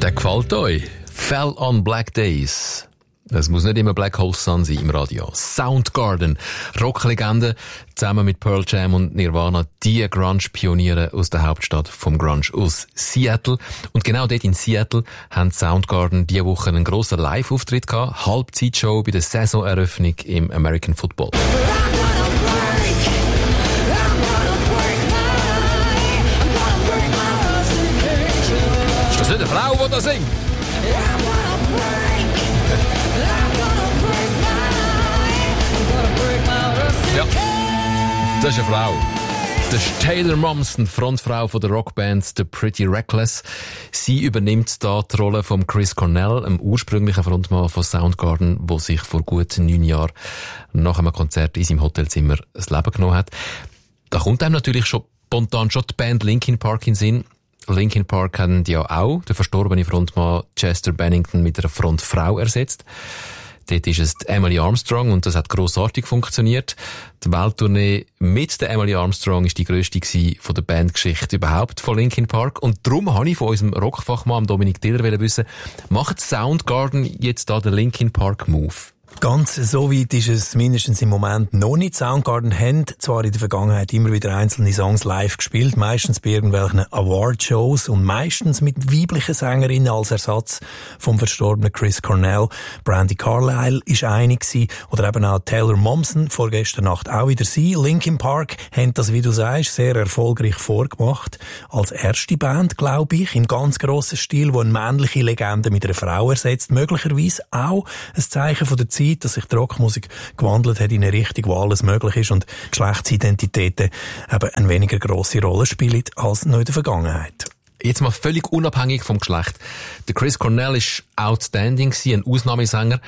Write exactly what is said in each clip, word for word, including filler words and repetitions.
Der gefällt euch. Fell on Black Days. Es muss nicht immer Black Hole Sun sein im Radio. Soundgarden, Rocklegende, zusammen mit Pearl Jam und Nirvana, die Grunge-Pioniere aus der Hauptstadt vom Grunge, aus Seattle. Und genau dort in Seattle haben Soundgarden diese Woche einen grossen Live-Auftritt gehabt, Halbzeitshow bei der Saisoneröffnung im American Football. Ist das nicht eine Frau, die da singt? Ja, das ist eine Frau. Das ist Taylor Momsen, Frontfrau von der Rockband The Pretty Reckless. Sie übernimmt da die Rolle von Chris Cornell, einem ursprünglichen Frontmann von Soundgarden, der sich vor gut neun Jahren nach einem Konzert in seinem Hotelzimmer das Leben genommen hat. Da kommt einem natürlich schon spontan schon die Band Linkin Park in den Sinn. Linkin Park haben ja auch den verstorbenen Frontmann Chester Bennington mit einer Frontfrau ersetzt. Dort ist es Emily Armstrong und das hat grossartig funktioniert. Die Welttournee mit der Emily Armstrong ist die grösste von der Bandgeschichte überhaupt von Linkin Park. Und darum habe ich von unserem Rockfachmann Dominik Diller wissen, macht Soundgarden jetzt da den Linkin Park Move? Ganz so weit ist es mindestens im Moment noch nicht. Soundgarden haben zwar in der Vergangenheit immer wieder einzelne Songs live gespielt, meistens bei irgendwelchen Award-Shows und meistens mit weiblichen Sängerinnen als Ersatz vom verstorbenen Chris Cornell. Brandi Carlile ist eine gewesen, oder eben auch Taylor Momsen, vorgestern Nacht auch wieder sie. Linkin Park haben das, wie du sagst, sehr erfolgreich vorgemacht. Als erste Band, glaube ich, im ganz grossen Stil, wo eine männliche Legende mit einer Frau ersetzt. Möglicherweise auch ein Zeichen von der Zeit, dass sich die Rockmusik gewandelt hat in eine Richtung, wo alles möglich ist und Geschlechtsidentitäten eben eine weniger grosse Rolle spielen als noch in der Vergangenheit. Jetzt mal völlig unabhängig vom Geschlecht. Der Chris Cornell ist outstanding, ein Ausnahmesänger.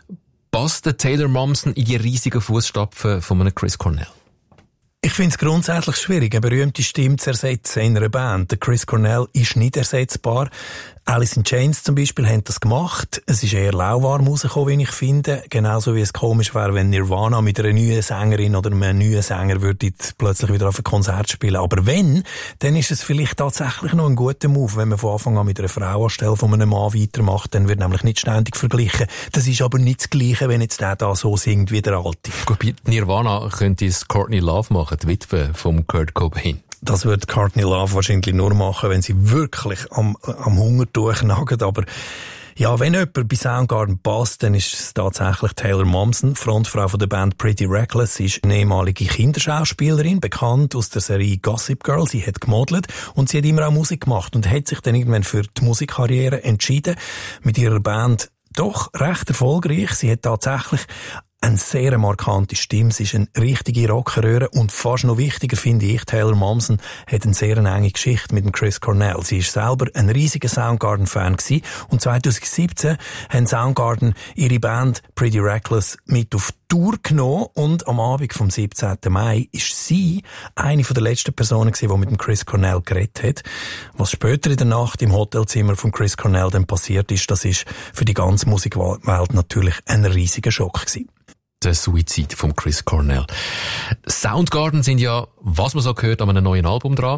Passt der Taylor Momsen in die riesigen Fußstapfen von einem Chris Cornell? Ich finde es grundsätzlich schwierig, eine berühmte Stimme zu ersetzen in einer Band. Der Chris Cornell ist nicht ersetzbar. Alice in Chains zum Beispiel haben das gemacht. Es ist eher lauwarm rausgekommen, wie ich finde. Genauso wie es komisch wäre, wenn Nirvana mit einer neuen Sängerin oder einem neuen Sänger würde plötzlich wieder auf ein Konzert spielen. Aber wenn, dann ist es vielleicht tatsächlich noch ein guter Move, wenn man von Anfang an mit einer Frau anstelle von einem Mann weitermacht. Dann wird nämlich nicht ständig verglichen. Das ist aber nicht das Gleiche, wenn jetzt der da so singt wie der Alte. Gut, bei Nirvana könnte es Courtney Love machen, die Witwe von Kurt Cobain. Das wird Courtney Love wahrscheinlich nur machen, wenn sie wirklich am, am Hunger durchnagt. Aber ja, wenn jemand bei Soundgarden passt, dann ist es tatsächlich Taylor Momsen, Frontfrau von der Band Pretty Reckless. Sie ist eine ehemalige Kinderschauspielerin, bekannt aus der Serie Gossip Girl. Sie hat gemodelt und sie hat immer auch Musik gemacht und hat sich dann irgendwann für die Musikkarriere entschieden. Mit ihrer Band doch recht erfolgreich. Sie hat tatsächlich eine sehr markante Stimme. Sie ist eine richtige Rockröhre und fast noch wichtiger finde ich, Taylor Momsen hat eine sehr enge Geschichte mit dem Chris Cornell. Sie ist selber ein riesiger Soundgarden-Fan gewesen und zwanzig siebzehn haben Soundgarden ihre Band Pretty Reckless mit auf Tour genommen und am Abend vom siebzehnten Mai ist sie eine der letzten Personen gewesen, die mit dem Chris Cornell geredet hat. Was später in der Nacht im Hotelzimmer von Chris Cornell dann passiert ist, das ist für die ganze Musikwelt natürlich ein riesiger Schock gewesen. Der Suizid von Chris Cornell. Soundgarden sind ja, was man so gehört, an einem neuen Album dran,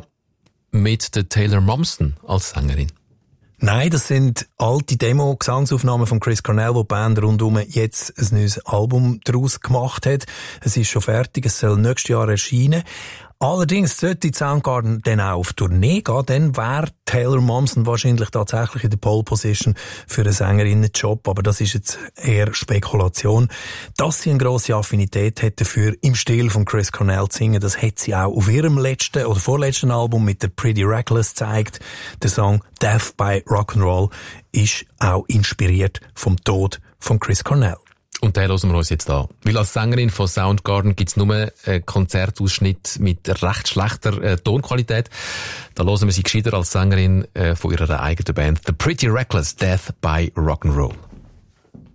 mit der Taylor Momsen als Sängerin. Nein, das sind alte Demo-Gesangsaufnahmen von Chris Cornell, wo die Band rundum jetzt ein neues Album daraus gemacht hat. Es ist schon fertig, es soll nächstes Jahr erscheinen. Allerdings sollte die Soundgarden dann auch auf Tournee gehen, dann wäre Taylor Momsen wahrscheinlich tatsächlich in der Pole Position für einen Sängerinnenjob, aber das ist jetzt eher Spekulation. Dass sie eine grosse Affinität hat dafür, im Stil von Chris Cornell zu singen, das hat sie auch auf ihrem letzten oder vorletzten Album mit der Pretty Reckless gezeigt. Der Song Death by Rock'n'Roll ist auch inspiriert vom Tod von Chris Cornell. Und den hören wir uns jetzt an. Weil als Sängerin von Soundgarden gibt's nur einen Konzertausschnitt mit recht schlechter äh, Tonqualität. Da hören wir sie gescheiter als Sängerin äh, von ihrer eigenen Band The Pretty Reckless, Death by Rock'n'Roll.